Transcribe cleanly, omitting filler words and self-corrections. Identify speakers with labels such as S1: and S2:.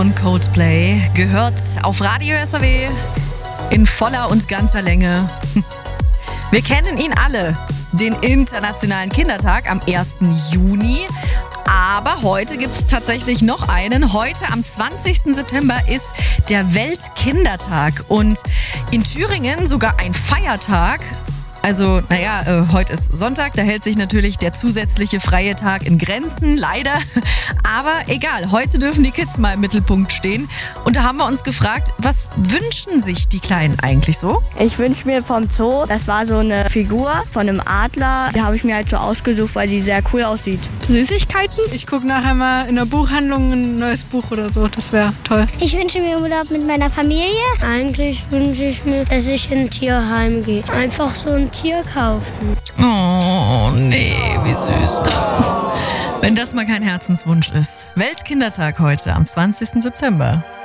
S1: Und Coldplay gehört auf Radio SAW in voller und ganzer Länge. Wir kennen ihn alle, den Internationalen Kindertag am 1. Juni. Aber heute gibt es tatsächlich noch einen. Heute am 20. September ist der Weltkindertag und in Thüringen sogar ein Feiertag. Also, heute ist Sonntag, da hält sich natürlich der zusätzliche freie Tag in Grenzen, leider. Aber egal, heute dürfen die Kids mal im Mittelpunkt stehen. Und da haben wir uns gefragt, was wünschen sich die Kleinen eigentlich so?
S2: Ich wünsche mir vom Zoo, das war so eine Figur von einem Adler. Die habe ich mir halt so ausgesucht, weil die sehr cool aussieht.
S3: Süßigkeiten? Ich gucke nachher mal in der Buchhandlung ein neues Buch oder so, das wäre toll.
S4: Ich wünsche mir Urlaub mit meiner Familie.
S5: Eigentlich wünsche ich mir, dass ich in ein Tierheim gehe. Einfach so ein Tier kaufen.
S1: Oh, nee, wie süß. Wenn das mal kein Herzenswunsch ist. Weltkindertag heute am 20. September.